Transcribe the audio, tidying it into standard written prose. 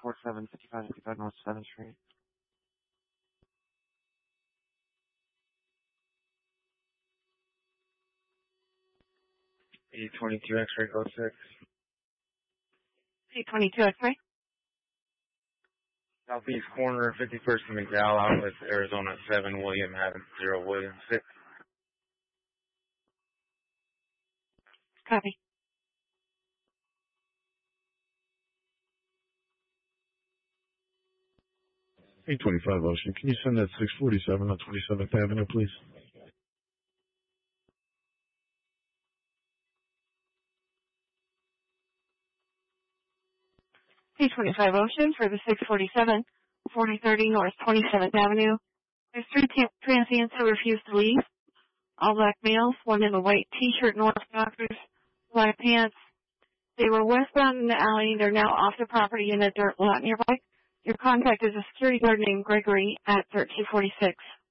347 5555 North 7th Street. 822 X-ray code 6. 822 X-ray. Southeast corner, 51st and McDowell, Outlets, Arizona 7, William Adams 0, William 6. Copy. 825 Ocean. Can you send that 647 on 27th Avenue, please? P25 Ocean for the 647, 4030 North 27th Avenue. There's 3 transients who refuse to leave. All black males, one in a white t-shirt and Orthodoxers, black pants. They were westbound in the alley. They're now off the property in a dirt lot nearby. Your contact is a security guard named Gregory at 1346.